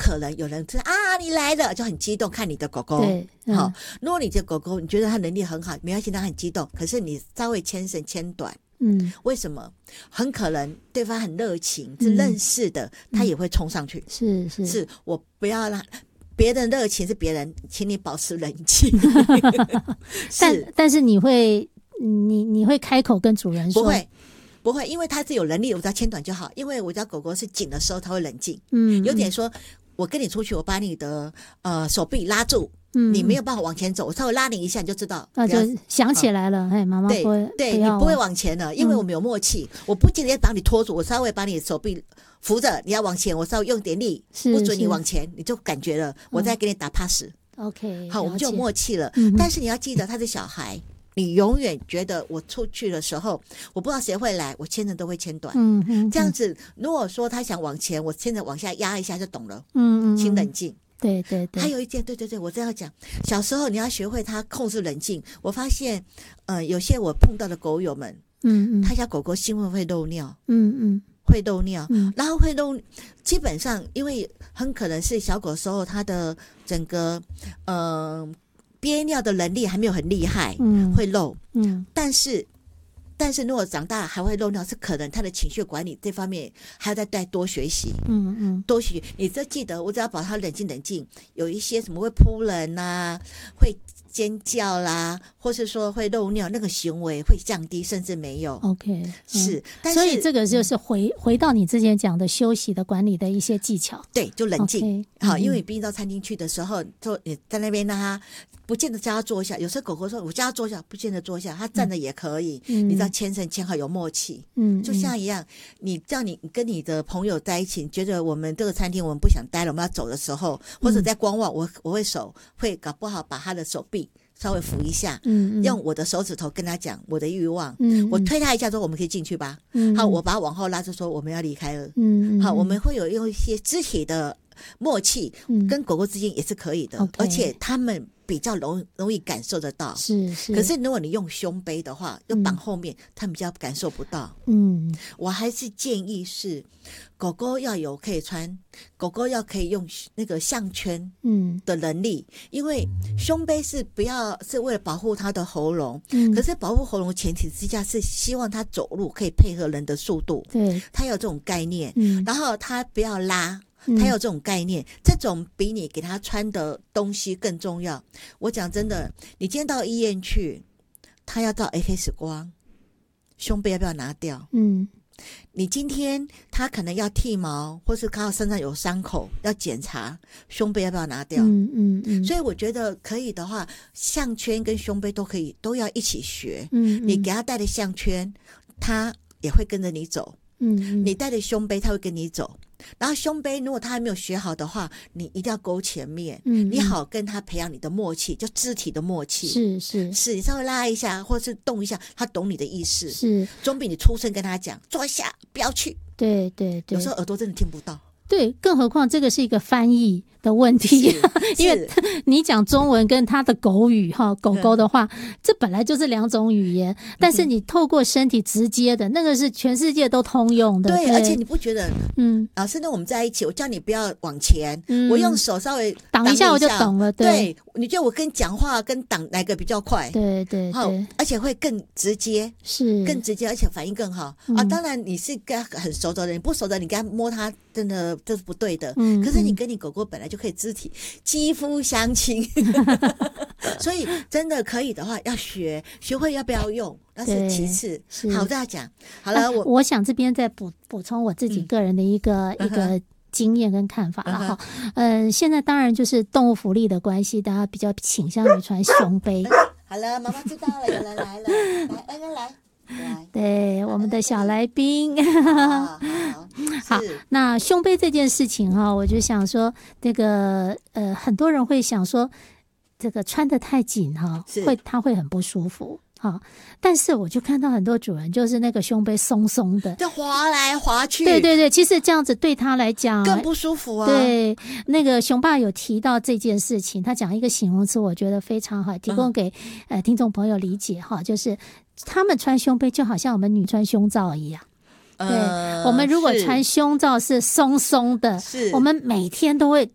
可能有人说啊你来了就很激动看你的狗狗， 对， 好，如果你的狗狗你觉得它能力很好，没关系，它很激动，可是你稍微牵绳牵短，为什么？很可能对方很热情，是认识的，他也会冲上去。是我不要让别人热情是别人，请你保持冷静。 但是你会开口跟主人说？ 不会，因为他是有能力，我只要牵短就好。因为我家狗狗是紧的时候，它会冷静。有点说，我跟你出去，我把你的手臂拉住。你没有办法往前走，我稍微拉你一下你就知道， 就想起来了。妈妈对你不会往前了，因为我们有默契。我不记得把你拖住，我稍微把你手臂扶着，你要往前，我稍微用点力，不准你往前，你就感觉了，我再给你打 pass。OK， 好，我们就有默契了。但是你要记得，他是小孩。你永远觉得我出去的时候，我不知道谁会来，我牵着都会牵短。这样子，如果说他想往前，我牵着往下压一下就懂了。请冷静。 对， 还有一件，对，我这样讲，小时候你要学会他控制冷静。我发现，有些我碰到的狗友们，他家狗狗兴奋会漏尿，会漏尿，然后会漏，基本上因为很可能是小狗的时候，它的整个憋尿的能力还没有很厉害，会漏，但是如果长大还会漏尿，是可能他的情绪管理这方面还要再多学习。多学习。你只记得，我只要保他冷静，有一些什么会扑人啊，会尖叫啦，或是说会漏尿，那个行为会降低，甚至没有。 OK， 是，但是所以这个就是回到你之前讲的休息的管理的一些技巧。 对，就冷静。好，因为你毕竟到餐厅去的时候，就你在那边让他。不见得叫他坐下，有时候狗狗说我叫他坐下，不见得坐下，他站着也可以。你知道牵绳牵好有默契，就像一样，你跟你的朋友在一起，你觉得我们这个餐厅我们不想待了，我们要走的时候，或者在观望，我会搞不好把他的手臂稍微扶一下，用我的手指头跟他讲我的欲望，我推他一下说我们可以进去吧，好，我把他往后拉就说我们要离开了，好，我们会用一些肢体的默契，跟狗狗之间也是可以的，而且他们比较容易感受得到， 是。 可是如果你用胸背的话，又绑后面，他们比较感受不到。我还是建议是狗狗要有可以穿，狗狗要可以用那个项圈的能力，因为胸背是为了保护它的喉咙，可是保护喉咙前提之下是希望它走路可以配合人的速度， 对， 它有这种概念，然后它不要拉。他有这种概念，这种比你给他穿的东西更重要。我讲真的，你今天到医院去，他要照 X 光，胸背要不要拿掉？你今天他可能要剃毛，或是他身上有伤口要检查，胸背要不要拿掉？所以我觉得可以的话，项圈跟胸背都要一起学。你给他戴的项圈，他也会跟着你走。你戴的胸背，他会跟你走。然后胸背如果他还没有学好的话，你一定要勾前面，你好跟他培养你的默契，就肢体的默契。是，你稍微拉一下或是动一下，他懂你的意思，是总比你出声跟他讲坐下不要去。对，有时候耳朵真的听不到。 对，更何况这个是一个翻译的问题，因为你讲中文跟他的狗语狗狗的话，这本来就是两种语言，但是你透过身体直接的那个是全世界都通用的。 对，而且你不觉得老师呢我们在一起，我叫你不要往前，我用手稍微挡一下我就懂了。 对，你觉得我跟讲话跟挡哪个比较快？对，好，而且会更直接，更直接，而且反应更好当然你是跟他很熟的人，不熟的你跟他摸他真的这是不对的，可是你跟你狗狗本来就可以肢体肌肤相亲所以真的可以的话要学会要不要用那是其次。好，再讲好了， 我想这边再补充我自己个人的一个经验跟看法了哈。现在当然就是动物福利的关系，大家比较倾向于穿胸背。 好了，妈妈知道了，有人来了，来，恩恩来。 对，我们的小来宾好，那胸背这件事情我就想说这个很多人会想说这个穿得太紧他会很不舒服但是我就看到很多主人就是那个胸背松松的， 就滑来滑去。 对，其实这样子对他来讲更不舒服啊。 对，那个熊爸有提到这件事情，他讲一个形容词，我觉得非常好，提供给听众朋友理解就是他们穿胸背就好像我们女穿胸罩一样。对，我们如果穿胸罩是松松的，我们每天都会